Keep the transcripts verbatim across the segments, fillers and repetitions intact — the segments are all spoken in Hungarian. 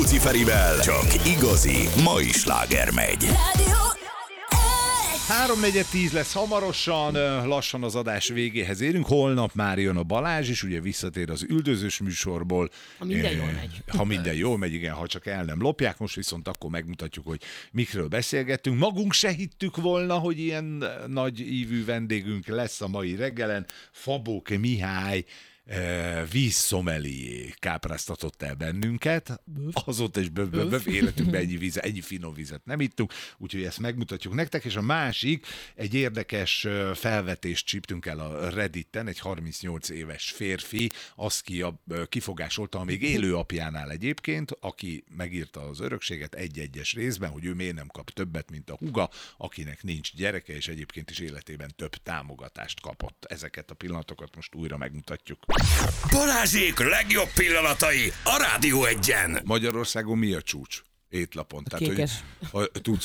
Ferivel csak igazi mai sláger megy. háromnegyed tíz lesz hamarosan, lassan az adás végéhez érünk. Holnap már jön a Balázs is, ugye visszatér az üldözős műsorból. Ha minden jól megy. Ha minden jól megy, igen, ha csak el nem lopják. Most viszont akkor megmutatjuk, hogy mikről beszélgettünk. Magunk se hittük volna, hogy ilyen nagy ívű vendégünk lesz a mai reggelen. Fabóke Mihály vízszomelié kápráztatott el bennünket. Azóta is böv életünkben ennyi, víz, ennyi finom vizet nem ittunk, úgyhogy ezt megmutatjuk nektek, és a másik, egy érdekes felvetést csíptünk el a Redditen, egy harmincnyolc éves férfi azt ki, kifogásolta a még élő apjánál egyébként, aki megírta az örökséget egy-egyes részben, hogy ő miért nem kap többet, mint a húga, akinek nincs gyereke, és egyébként is életében több támogatást kapott. Ezeket a pillanatokat most újra megmutatjuk. Balázsék legjobb pillanatai a Rádió Egyen. Magyarországon mi a csúcs? Étlapon. A kékes. Tehát, hogy, tudsz,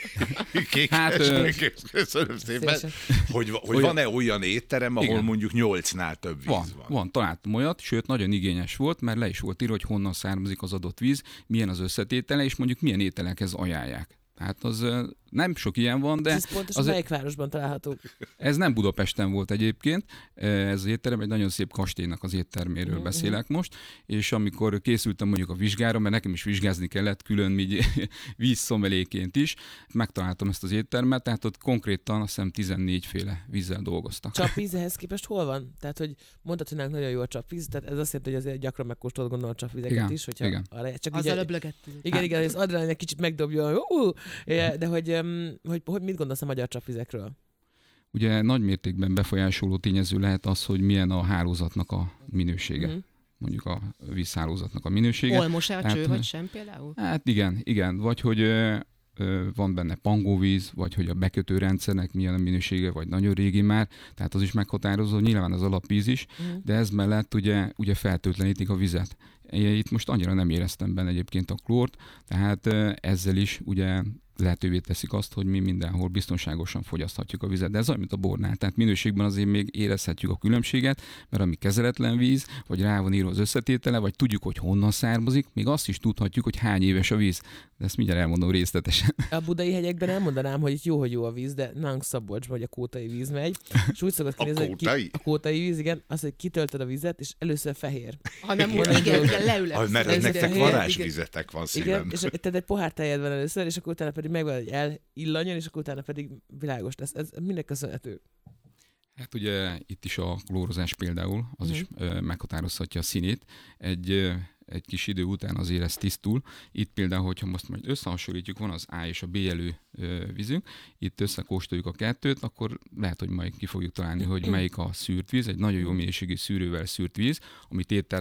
kékes, Hát, ö... köszönöm szépen. Hogy, hogy olyan... van-e olyan étterem, ahol igen, mondjuk nyolcnál több víz van? Van, van, találtam olyat, sőt nagyon igényes volt, mert le is volt írva, hogy honnan származik az adott víz, milyen az összetétele, és mondjuk milyen ételekhez ajánlják. Tehát az nem sok ilyen van, de... Ez pontosan az melyik városban található? Ez nem Budapesten volt egyébként, ez az étterem, egy nagyon szép kastélynak az étterméről uh-huh. beszélek most, és amikor készültem mondjuk a vizsgára, mert nekem is vizsgázni kellett külön így vízszomeléként is, megtaláltam ezt az éttermet, tehát ott konkrétan azt hiszem tizennégy féle vízzel dolgoztak. Csapvíz ehhez képest hol van? Tehát, hogy mondtad, hogy nálunk nagyon jó a csapvíz, tehát ez azt jelenti, hogy azért gyakran megkóstolod gondolom a csapvizeket igen, is, hogyha igen. arra, csak az ugye, előblögettünk. igen, igen, az adrenalin egy kicsit megdobja, uh, de hogy, um, hogy, hogy mit gondolsz a magyar csapvizekről? Ugye nagy mértékben befolyásoló tényező lehet az, hogy milyen a hálózatnak a minősége. Mm. Mondjuk a vízhálózatnak a minősége. Hol mos-e a cső, hát, vagy sem például? Hát igen, igen. Vagy hogy ö, ö, van benne pangóvíz, vagy hogy a bekötő rendszernek milyen a minősége, vagy nagyon régi már. Tehát az is meghatározó, nyilván az alapvíz is, mm. de ez mellett ugye, ugye feltöltlenítik a vizet. Itt most annyira nem éreztem benne egyébként a klórt, tehát ezzel is ugye lehetővé teszik azt, hogy mi mindenhol biztonságosan fogyaszthatjuk a vizet. De ez olyan, mint a bornál. Tehát minőségben azért még érezhetjük a különbséget, mert ami kezeletlen víz, vagy rá van írva az összetétele, vagy tudjuk, hogy honnan származik, még azt is tudhatjuk, hogy hány éves a víz. De ezt mindjárt elmondom részletesen. A budai hegyekben elmondanám, hogy itt jó, hogy jó a víz, de nálunk Szabolcsban, hogy a kótai víz megy. És úgy szokott kinézni, hogy ki, a kótai víz, igen, az, hogy kitöltöd a vizet, és először fehér. Ha nem mondom, igen, igen, leülök. Mert Ez nektek igen, varázsvizetek van szívem. Igen, és tehát egy pohár tejed van először, és akkor utána pedig megvan, hogy elillanjon, és akkor utána pedig világos lesz. Ez minden köszönhető. Hát ugye itt is a klórozás például, az uh-huh. is ö, meghatározhatja a színét. Egy, ö, egy kis idő után azért ez tisztul. Itt például, hogyha most majd összehasonlítjuk, van az A és a B jelű ö, vízünk, itt összekóstoljuk a kettőt, akkor lehet, hogy majd ki fogjuk találni, hogy melyik a szűrt víz, egy nagyon jó minőségű szűrővel szűrt víz, amit étel